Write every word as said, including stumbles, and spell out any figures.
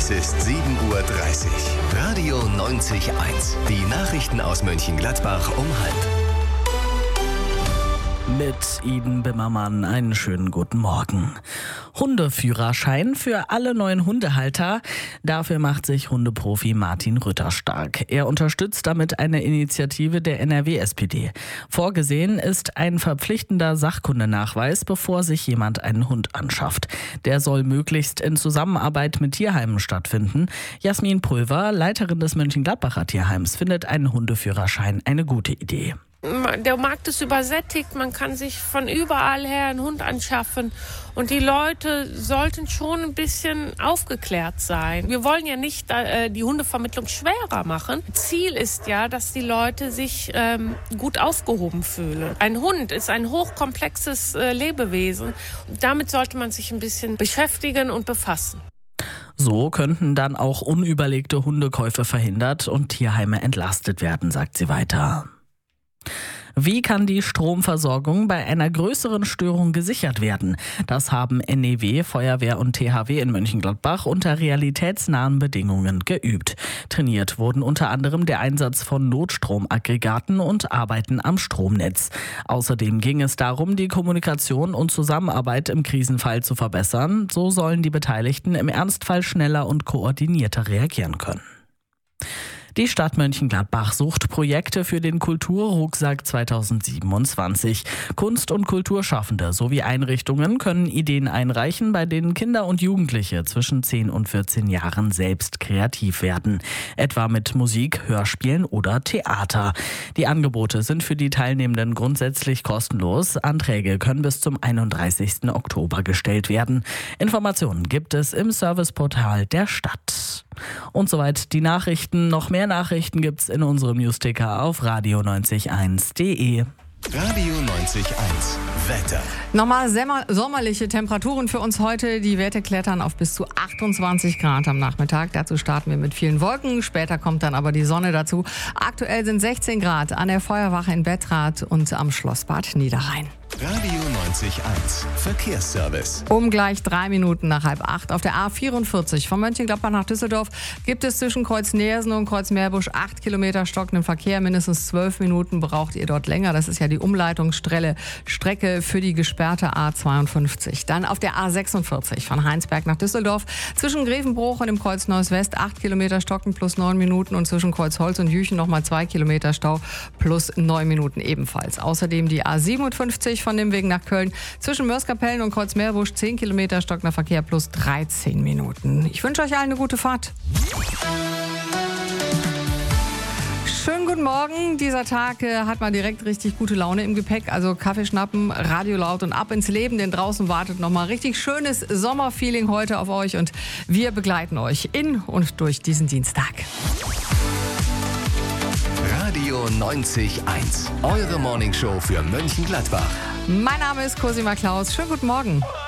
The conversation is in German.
Es ist sieben Uhr dreißig. Radio neunzig Komma eins. Die Nachrichten aus Mönchengladbach um halb. Mit Iden Bimmermann einen schönen guten Morgen. Hundeführerschein für alle neuen Hundehalter. Dafür macht sich Hundeprofi Martin Rütter stark. Er unterstützt damit eine Initiative der N R W S P D. Vorgesehen ist ein verpflichtender Sachkundenachweis, bevor sich jemand einen Hund anschafft. Der soll möglichst in Zusammenarbeit mit Tierheimen stattfinden. Jasmin Pulver, Leiterin des Mönchengladbacher Tierheims, findet einen Hundeführerschein eine gute Idee. Der Markt ist übersättigt, man kann sich von überall her einen Hund anschaffen und die Leute sollten schon ein bisschen aufgeklärt sein. Wir wollen ja nicht äh, die Hundevermittlung schwerer machen. Ziel ist ja, dass die Leute sich ähm, gut aufgehoben fühlen. Ein Hund ist ein hochkomplexes äh, Lebewesen. Damit sollte man sich ein bisschen beschäftigen und befassen. So könnten dann auch unüberlegte Hundekäufe verhindert und Tierheime entlastet werden, sagt sie weiter. Wie kann die Stromversorgung bei einer größeren Störung gesichert werden? Das haben N E W, Feuerwehr und T H W in Mönchengladbach unter realitätsnahen Bedingungen geübt. Trainiert wurden unter anderem der Einsatz von Notstromaggregaten und Arbeiten am Stromnetz. Außerdem ging es darum, die Kommunikation und Zusammenarbeit im Krisenfall zu verbessern. So sollen die Beteiligten im Ernstfall schneller und koordinierter reagieren können. Die Stadt Mönchengladbach sucht Projekte für den Kulturrucksack zweitausendsiebenundzwanzig. Kunst- und Kulturschaffende sowie Einrichtungen können Ideen einreichen, bei denen Kinder und Jugendliche zwischen zehn und vierzehn Jahren selbst kreativ werden. Etwa mit Musik, Hörspielen oder Theater. Die Angebote sind für die Teilnehmenden grundsätzlich kostenlos. Anträge können bis zum einunddreißigsten Oktober gestellt werden. Informationen gibt es im Serviceportal der Stadt. Und soweit die Nachrichten. Noch mehr Nachrichten gibt's in unserem Newsticker auf radio neunzig eins punkt de. Radio neunzig Komma eins. Wetter. Nochmal sommerliche Temperaturen für uns heute. Die Werte klettern auf bis zu achtundzwanzig Grad am Nachmittag. Dazu starten wir mit vielen Wolken. Später kommt dann aber die Sonne dazu. Aktuell sind sechzehn Grad an der Feuerwache in Bettrath und am Schlossbad Niederrhein. Radio neunzig Komma eins. Verkehrsservice. Um gleich drei Minuten nach halb acht auf der A vierundvierzig von Mönchengladbach nach Düsseldorf gibt es zwischen Kreuz Neersen und Kreuz Meerbusch acht Kilometer stockenden Verkehr. Mindestens zwölf Minuten braucht ihr dort länger. Das ist ja die Umleitungsstrecke Strecke für die gesperrte A zweiundfünfzig. Dann auf der A sechsundvierzig von Heinsberg nach Düsseldorf zwischen Grevenbruch und dem Kreuz Neuss West acht Kilometer stocken plus neun Minuten und zwischen Kreuz Holz und Jüchen nochmal zwei Kilometer Stau plus neun Minuten ebenfalls. Außerdem die A siebenundfünfzig von dem Weg nach Köln zwischen Mörs-Kapellen und Kreuz Meerbusch zehn Kilometer stockender Verkehr plus dreizehn Minuten. Ich wünsche euch allen eine gute Fahrt. Schönen guten Morgen. Dieser Tag äh, hat mal direkt richtig gute Laune im Gepäck. Also Kaffee schnappen, Radio laut und ab ins Leben, denn draußen wartet nochmal richtig schönes Sommerfeeling heute auf euch und wir begleiten euch in und durch diesen Dienstag. Radio neunzig Komma eins. Eure Morningshow für Mönchengladbach. Mein Name ist Cosima Klaus. Schönen guten Morgen.